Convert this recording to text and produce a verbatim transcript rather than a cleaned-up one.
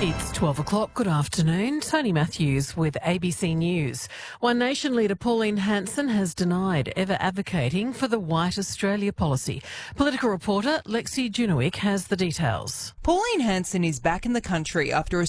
It's twelve o'clock. Good afternoon. Tony Matthews with A B C News. One Nation leader Pauline Hanson has denied ever advocating for the White Australia policy. Political reporter Lexi Junowick has the details. Pauline Hanson is back in the country after a